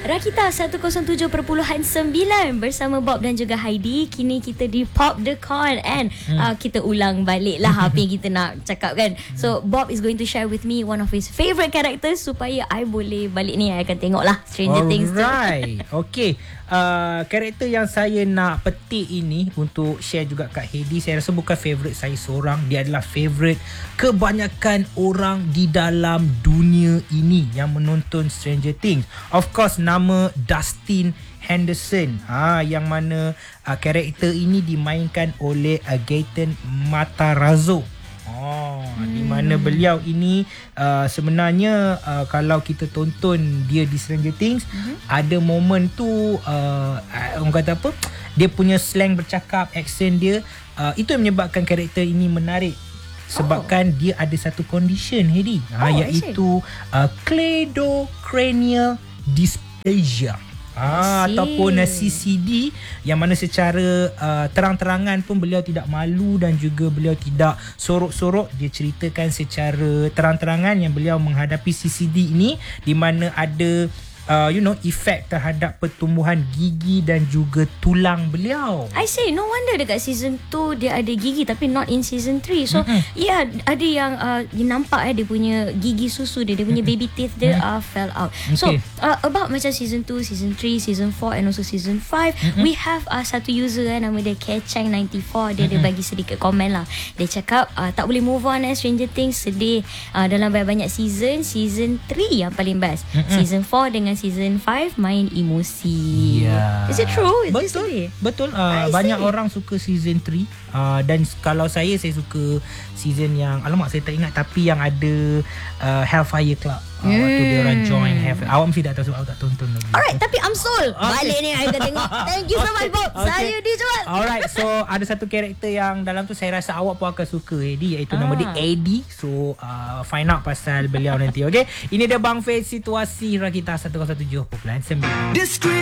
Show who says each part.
Speaker 1: Rakita 107.9 bersama Bob dan juga Heidi. Kini kita di Pop the Con and kita ulang balik lah apa yang kita nak cakap kan. So Bob is going to share with me one of his favourite characters supaya I boleh balik ni, I akan tengok lah Stranger Things tu.
Speaker 2: Alright. Okay, karakter yang saya nak petik ini untuk share juga kat Heidi, saya rasa bukan favourite saya seorang. Dia adalah favourite kebanyakan orang di dalam dunia ini yang menonton Stranger Things. Of course, nama Dustin Henderson, yang mana karakter ini dimainkan oleh Gaten Matarazzo. Di mana beliau ini sebenarnya kalau kita tonton dia di Stranger Things, ada momen tu orang kata apa, dia punya slang bercakap, accent dia, itu yang menyebabkan karakter ini menarik. Sebabkan dia ada satu condition, Hedi, iaitu cleidocranial dysplasia. Ataupun CCD, yang mana secara terang-terangan pun beliau tidak malu dan juga beliau tidak sorok-sorok. Dia ceritakan secara terang-terangan yang beliau menghadapi CCD ini, di mana ada efek terhadap pertumbuhan gigi dan juga tulang beliau.
Speaker 1: I say no wonder dekat season 2 dia ada gigi tapi not in season 3. So ada yang nampak dia punya gigi susu dia punya baby teeth dia fell out. So about macam season 2, season 3, season 4 and also season 5, we have satu user nama dia Kechang94. Dia ada bagi sedikit komen lah. Dia cakap tak boleh move on Stranger Things, sedih dalam banyak season 3 yang paling best. Season 4 dengan season 5 main emosi. Is it true?
Speaker 2: Betul. Banyak orang suka season 3, dan kalau saya suka season yang, alamak saya tak ingat, tapi yang ada Hellfire Club. Waktu dia orang join Hellfire. Awak mesti tak tahu sebab awak tak tonton lagi.
Speaker 1: Alright, tapi I'm sold. Balik ni I akan tengok. Thank you so much Bob. Saya dijual.
Speaker 2: Alright, so ada satu karakter yang dalam tu saya rasa awak pun akan suka, Eddie, iaitu nama dia Eddie. So find out pasal beliau nanti. Okay, ini dia Bang Faiz, Situasi Rakita 107.9.